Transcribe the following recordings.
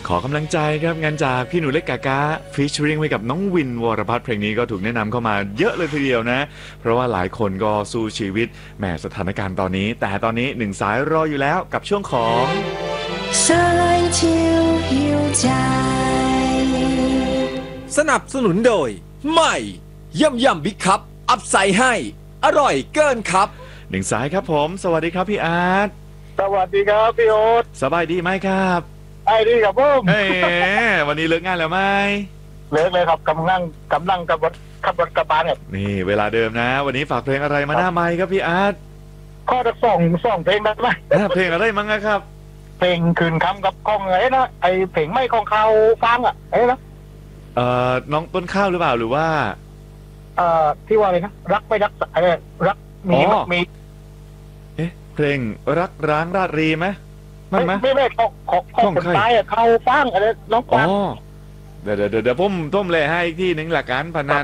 ขอกำลังใจครับงานจากพี่หนูเล็กกากาฟีเจอริงไว้กับน้องวินวรพัฒน์เพลงนี้ก็ถูกแนะนำเข้ามาเยอะเลยทีเดียวนะเพราะว่าหลายคนก็สู้ชีวิตแหมสถานการณ์ตอนนี้แต่ตอนนี้หนึ่งสายรออยู่แล้วกับช่วงของสายชิวหิวใจสนับสนุนโดยใหม่ย่ำบิ๊กคัพอัพไซด์ให้อร่อยเกินครับหนึ่งสายครับผมสวัสดีครับพี่อาร์ตสวัสดีครับพี่โอ๊ตสบายดีไหมครับไอ้ดีครับผมเฮ้วันนี้เลิกงานแล้วไหมเลิกเลยครับกำลังขับรถกลับบ้านครับนี่เวลาเดิมนะวันนี้ฝากเพลงอะไรมาหน้าไมค์ครับพี่อาร์ตข้อจะส่งเพลงได้ไหมเพลงอะไรมั้งครับเพลงคืนคำกับกล้องไอ้นะไอ้เพลงไม่ของเขาฟังอ่ะไอ้นะน้องต้นข้าวหรือเปล่าหรือว่าที่ว่าอะไรนะรักไม่รักรักมีเพลงรักร้างราดรีไหมไม่ของคนตายอ่ะเขาฟังอะไรน้องฟังเดี๋ยวผมต้มเลยให้อีกที่หนึ่งหลักการพนัน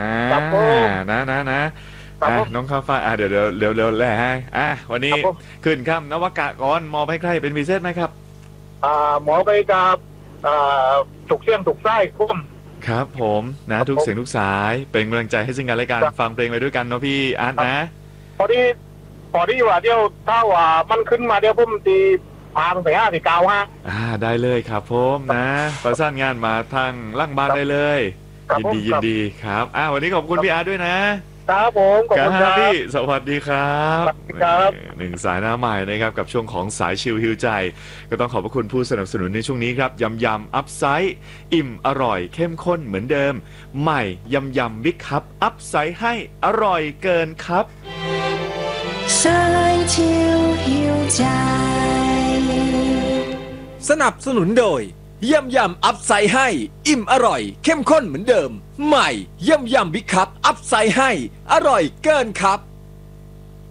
นะน้องข้าวฟ้าเดี๋ยวแลให้วันนี้ขึ้นคำนวกะก่อนมอบให้ใครเป็นพิเศษไหมครับหมอไปกับถูกเสียงถูกไส้คุ้มครับผมนะทุกเสียงทุกสายเป็นกำลังใจให้ซึ่งกันและกันฟังเพลงไปด้วยกันเนาะพี่อาร์ตนะพอดีว่าเดี๋ยวถ้าว่ามันขึ้นมาเดี๋ยวผมตีพาไป59ฮะได้เลยครับผมนะประสานงานมาทางล่างบ้านได้เลยยินดีครับวันนี้ขอบคุณพี่อาร์ตด้วยนะครับผมขอบคุณครับพี่สวัสดีครับหนึ่งสายหน้าใหม่นะครับกับช่วงของสายชิลฮิวใจก็ต้องขอบพระคุณผู้สนับสนุนในช่วงนี้ครับยำอัพไซด์อิ่มอร่อยเข้มข้นเหมือนเดิมใหม่ยำบิ๊กคัพอัพไซด์ให้อร่อยเกินครับสายชิลฮิวใจสนับสนุนโดยย่ำอัพไซด์ให้อิ่มอร่อยเข้มข้นเหมือนเดิมใหม่ย่ำบิ๊กคัพอัพไซด์ให้อร่อยเกินครับ